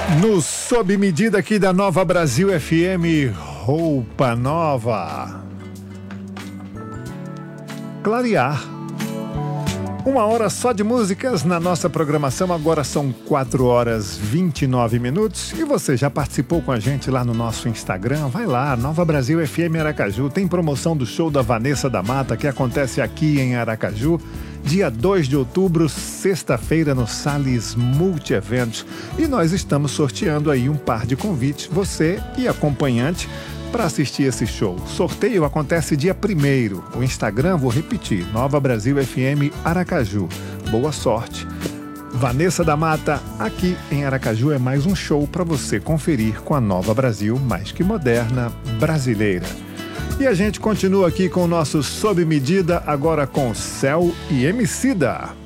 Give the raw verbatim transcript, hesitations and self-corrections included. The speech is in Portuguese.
No Sob Medida aqui da Nova Brasil F M, Roupa Nova. Clarear. Uma hora só de músicas na nossa programação, agora são quatro horas e vinte e nove minutos e você já participou com a gente lá no nosso Instagram? Vai lá, Nova Brasil F M Aracaju, tem promoção do show da Vanessa da Mata que acontece aqui em Aracaju, dia dois de outubro, sexta-feira no Salles Multieventos, e nós estamos sorteando aí um par de convites, você e acompanhante, para assistir esse show. Sorteio acontece dia primeiro. O Instagram, vou repetir, Nova Brasil F M Aracaju. Boa sorte. Vanessa da Mata, aqui em Aracaju, é mais um show para você conferir com a Nova Brasil, mais que moderna, brasileira. E a gente continua aqui com o nosso Sob Medida, agora com Céu e Emicida.